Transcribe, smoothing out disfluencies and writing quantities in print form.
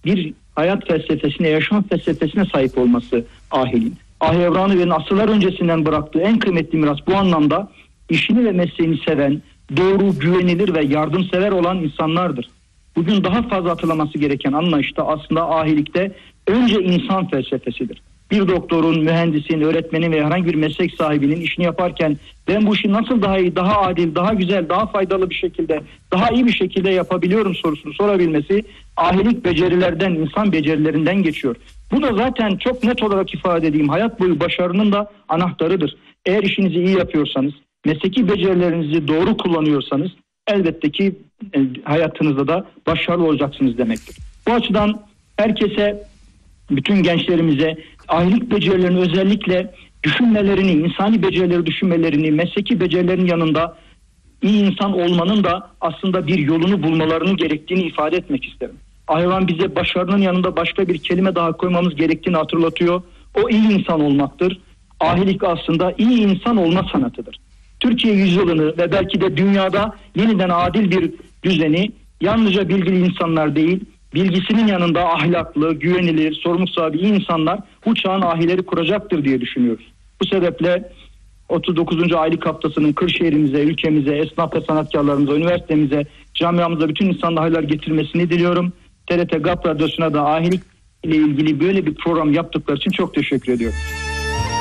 bir hayat felsefesine, yaşam felsefesine sahip olması ahilin. Ahi Evranıver'in asırlar öncesinden bıraktığı en kıymetli miras bu anlamda işini ve mesleğini seven, doğru, güvenilir ve yardımsever olan insanlardır. Bugün daha fazla hatırlaması gereken anlayışta aslında ahilikte önce insan felsefesidir. Bir doktorun, mühendisin, öğretmenin ve herhangi bir meslek sahibinin işini yaparken ben bu işi nasıl daha iyi, daha adil, daha güzel, daha faydalı bir şekilde, daha iyi bir şekilde yapabiliyorum sorusunu sorabilmesi ahilik becerilerden, insan becerilerinden geçiyor. Bu da zaten çok net olarak ifade edeyim, hayat boyu başarının da anahtarıdır. Eğer işinizi iyi yapıyorsanız, mesleki becerilerinizi doğru kullanıyorsanız elbette ki hayatınızda da başarılı olacaksınız demektir. Bu açıdan herkese, bütün gençlerimize ahilik becerilerini özellikle düşünmelerini, insani becerileri düşünmelerini, mesleki becerilerin yanında iyi insan olmanın da aslında bir yolunu bulmalarını gerektiğini ifade etmek isterim. Hayvan bize başarının yanında başka bir kelime daha koymamız gerektiğini hatırlatıyor. O iyi insan olmaktır. Ahilik aslında iyi insan olma sanatıdır. Türkiye yüzyılını ve belki de dünyada yeniden adil bir düzeni yalnızca bilgili insanlar değil, bilgisinin yanında ahlaklı, güvenilir, sorumluluk sahibi iyi insanlar bu çağın ahileri kuracaktır diye düşünüyoruz. Bu sebeple 39. Aylık Haftası'nın Kırşehir'imize, ülkemize, esnaf ve sanatkarlarımıza, üniversitemize, camiamıza bütün insanlara hayırlar getirmesini diliyorum. TRT GAP Radyosu'na da ahilik ile ilgili böyle bir program yaptıkları için çok teşekkür ediyorum.